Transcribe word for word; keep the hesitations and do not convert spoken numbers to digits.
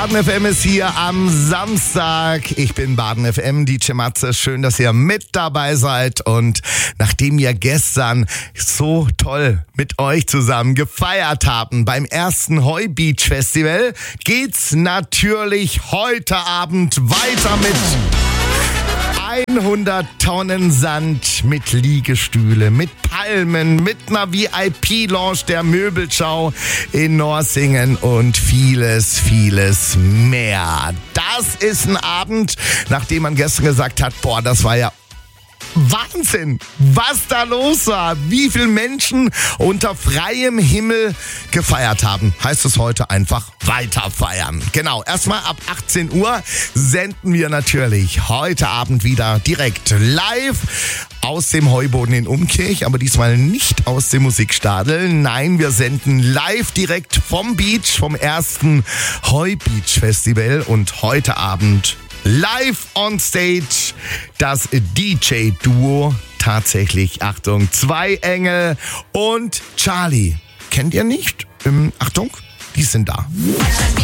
Baden F M ist hier am Samstag. Ich bin Baden F M, D J Matze. Schön, dass ihr mit dabei seid. Und nachdem wir gestern so toll mit euch zusammen gefeiert haben beim ersten Heu Beach Festival, geht's natürlich heute Abend weiter mit hundert Tonnen Sand, mit Liegestühle, mit Palmen, mit einer V I P-Lounge der Möbelschau in Norsingen und vieles, vieles mehr. Das ist ein Abend, nachdem man gestern gesagt hat, boah, das war ja Wahnsinn, was da los war, wie viele Menschen unter freiem Himmel gefeiert haben. Heißt es heute einfach weiter feiern. Genau, erstmal ab achtzehn Uhr senden wir natürlich heute Abend wieder direkt live aus dem Heuboden in Umkirch, aber diesmal nicht aus dem Musikstadel. Nein, wir senden live direkt vom Beach, vom ersten Heu Beach Festival und heute Abend live on stage das D J-Duo, tatsächlich, Achtung, zwei Engel und Charlie. Kennt ihr nicht? Ähm, Achtung, die sind da.